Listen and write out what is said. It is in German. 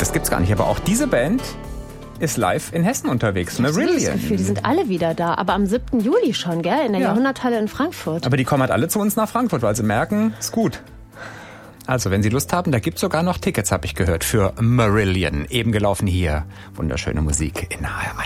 das gibt's gar nicht. Aber auch diese Band ist live in Hessen unterwegs. Marillion. Die sind alle wieder da, aber am 7. Juli schon, gell? In der Jahrhunderthalle in Frankfurt. Aber die kommen halt alle zu uns nach Frankfurt, weil sie merken, ist gut. Also, wenn Sie Lust haben, da gibt's sogar noch Tickets, habe ich gehört, für Marillion. Eben gelaufen hier. Wunderschöne Musik in HR1.